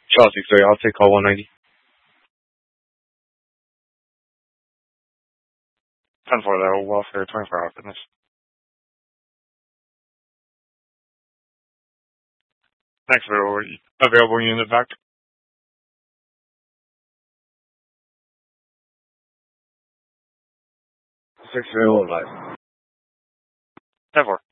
Charles 63, I'll take call 190. 10-4, that welfare 24-hour fitness. Next available unit back. 6 available live. 10-4.